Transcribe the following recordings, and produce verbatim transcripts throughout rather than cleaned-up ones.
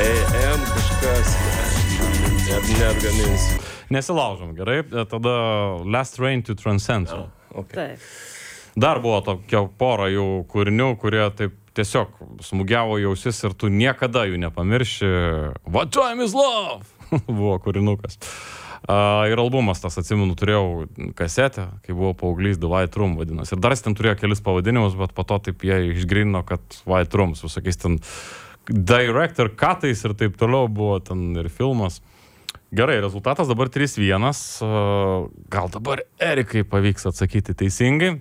A M kažkas, net, net gaminsiu. Nesilaužom, gerai? Tada Last Train to Transcend. Oh, okay. Taip. Dar buvo tokia pora jų kūrinių, kurie taip tiesiog smūgiavo į ausis ir tu niekada jų nepamirši. What time is love? Buvo kūrinukas. Uh, ir albumas tas, atsimenu, turėjau kasetę, kai buvau paauglys, The White Room vadinasi. Ir dar jis ten turėjo kelis pavadinimus, bet po to taip jie išgrynino, kad White Room, su visokiais ten director cutais ir taip toliau buvo ten ir filmas. Gerai, rezultatas dabar trys vienas. Uh, gal dabar Erikai pavyks atsakyti teisingai.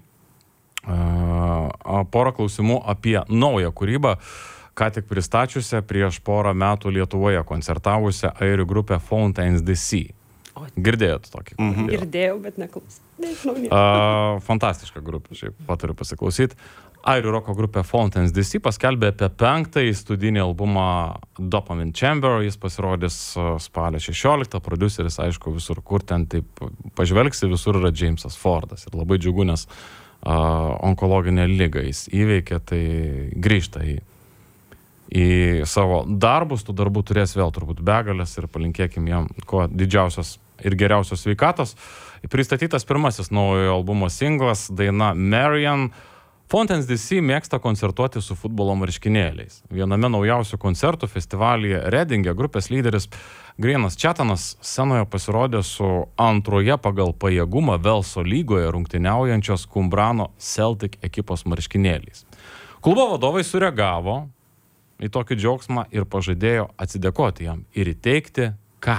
Uh, porą klausimų apie naują kūrybą, ką tik pristačiusią prieš porą metų Lietuvoje koncertavusią airių grupę Fountains D C. Girdėjot tokį? Mhm. Girdėjau, bet neklausau. Nežinau, ne. uh, Fantastiška grupė, šiaip patariu pasiklausyti. Airių roko grupė Fountains D C paskelbė apie penktąjį studinį albumą Dopamine Chamber. Jis pasirodys spalio šešioliktą. Prodiuseris, aišku, visur, kur ten taip pažvelgsi, visur yra Jamesas Fordas. Ir labai džiugu, nes Uh, onkologinę ligą jis įveikė, tai grįžta į, į savo darbus, tų darbų turės vėl turbūt begalės ir palinkėkim jam kuo didžiausios ir geriausios sveikatos. Pristatytas pirmasis naujojo albumo singlas, daina Marian. Fountains D C mėgsta koncertuoti su futbolo marškinėliais. Viename naujausių koncertų festivalyje Redinge grupės lyderis Greenas Chatanas scenoje pasirodė su antroje pagal pajėgumą Velso lygoje rungtyniaujančios Kumbrano Celtic ekipos marškinėliais. Klubo vadovai sureagavo į tokį džiaugsmą ir pažadėjo atsidėkoti jam ir įteikti ką?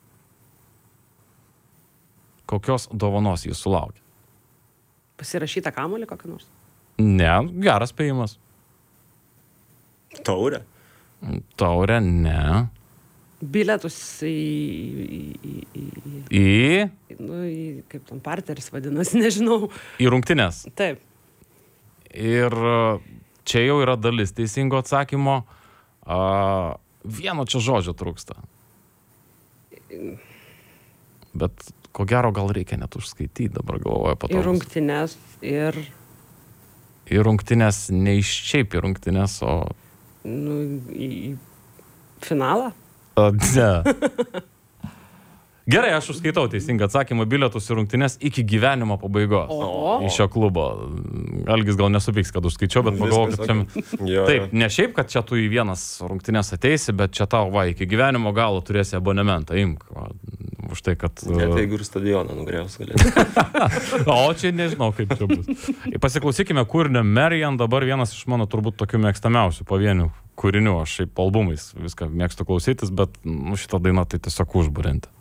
Kokios dovanos jis sulaukė? Pasirašytą kamuolį kokį nors? Ne, geras spėjimas. Taurę? Taurę, ne. Bilietus į... Į... Į... Į... Nu, į kaip tam parteris vadinasi, nežinau. Į rungtynes. Taip. Ir čia jau yra dalis teisingo atsakymo. Uh, vieno čia žodžio trūksta. Bet ko gero gal reikia net užskaityti, dabar galvoju patogus. Į rungtynes ir... Į rungtynes, ne iš šiaip į rungtynes, o... Nu, į finalą? A, ne. Gerai, aš užskaitau teisingą atsakymą, bilietus į rungtynes iki gyvenimo pabaigos. O. Iš šio klubo. Algis gal nesupyks, kad užskaičiau, bet pagalvoju, kad čia... Jo, Taip, ne šiaip, kad čia tu į vienas rungtynes ateisi, bet čia tau, va, iki gyvenimo galo turėsi abonementą, imk. Va, už tai, kad... Net jeigu ir stadioną nugriaus galėtų. O čia nežinau, kaip čia bus. Pasiklausykime kūrinio Marian, dabar vienas iš mano turbūt tokių mėgstamiausių pavienių kūrinių. Aš šiaip albumais viską mėgstu klausytis, bet nu, šitą dainą tai tiesiog užburianti.